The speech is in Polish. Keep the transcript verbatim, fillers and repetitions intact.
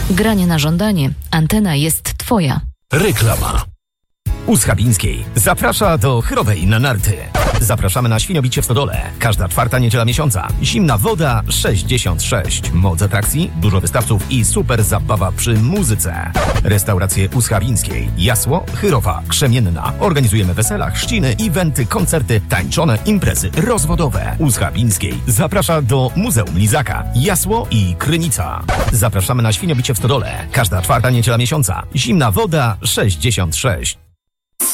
Granie na żądanie. Antena jest Twoja. Reklama. U Schabińskiej zaprasza do Chrowej na narty. Zapraszamy na Świniobicie w Stodole. Każda czwarta niedziela miesiąca. Zimna woda sześćdziesiąt sześć. Moc atrakcji, dużo wystawców i super zabawa przy muzyce. Restauracje u Schabińskiej. Jasło, Chyrowa, Krzemienna. Organizujemy wesela, chrzciny, eventy, koncerty, tańczone, imprezy rozwodowe. U Schabińskiej zaprasza do Muzeum Lizaka, Jasło i Krynica. Zapraszamy na Świniobicie w Stodole. Każda czwarta niedziela miesiąca. Zimna woda sześćdziesiąt sześć.